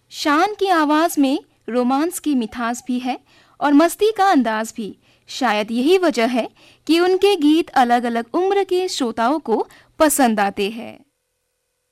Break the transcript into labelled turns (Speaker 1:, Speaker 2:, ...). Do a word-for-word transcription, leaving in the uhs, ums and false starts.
Speaker 1: शान की आवाज़ में रोमांस की मिठास भी है और मस्ती का अंदाज भी। शायद यही वजह है कि उनके गीत अलग-अलग उम्र के श्रोताओं को पसंद आते हैं।